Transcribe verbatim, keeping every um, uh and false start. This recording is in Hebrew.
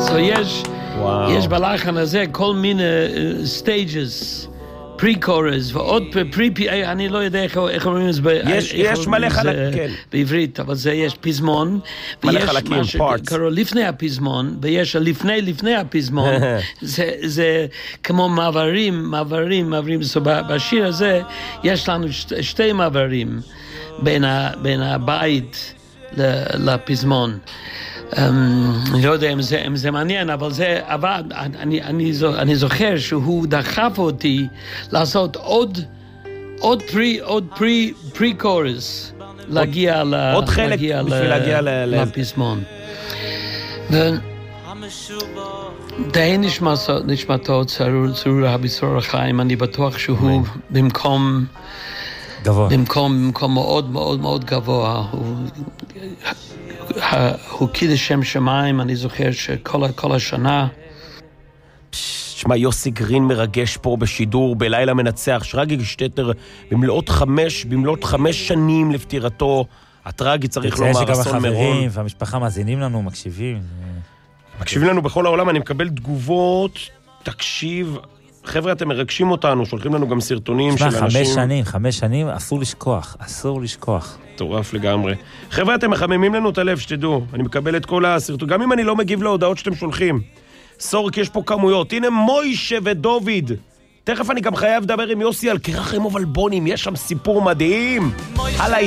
So יש, יש בלחן הזה כל מיני stages, pre-chorus ועוד pre-p, אני לא יודע איך אומרים את זה בעברית, אבל זה יש פזמון, ויש מה שקראו לפני הפזמון, ויש לפני לפני הפזמון, זה כמו מעברים, מעברים, מעברים, בשיר הזה יש לנו שתי מעברים בין הבית לפזמון. אני לא יודע אם זה, אם זה מעניין, אבל זה עבד. אני, אני, אני זוכר שהוא דחף אותי לעשות עוד, עוד פרי, עוד פרי, פרי קורס, להגיע ל... עוד חלק בשביל להגיע לפזמון. די נשמתו צרור הביצור החיים, אני בטוח שהוא במקום... גבוה. במקום, במקום מאוד מאוד מאוד גבוה. הוא... הוא קידש שם שמיים, אני זוכר שכל השנה. שמע, יוסי גרין מרגש פה בשידור בלילה מנצח, שרגי גשטטר במלאות חמש, במלאות חמש שנים לפטירתו, הטרגי צריך לומר, אסון מירון. והמשפחה מאזינים לנו, מקשיבים. מקשיבים לנו בכל העולם, אני מקבל תגובות, תקשיב, חבר'ה, אתם מרגשים אותנו, שולחים לנו גם סרטונים של אנשים. חמש שנים, חמש שנים, אסור לשכוח, אסור לשכוח. טורף לגמרי. חבר'ה, אתם מחממים לנו את הלב, שתדעו. אני מקבל את כל הסרטון, גם אם אני לא מגיב להודעות שאתם שולחים. סורק, יש פה כמויות. הנה מוישה ודוד. תכף אני גם חייב לדבר עם יוסי על כרח אמוב אלבונים, יש שם סיפור מדהים. הלאה.